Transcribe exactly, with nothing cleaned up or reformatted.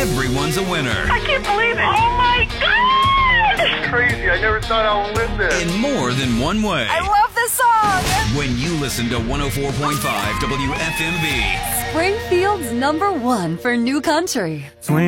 everyone's a winner. I can't believe it. Oh, my God. It's crazy. I never thought I would live this. In more than one way. I love this song. When you listen to one oh four point five W F M B. Springfield's number one for new country.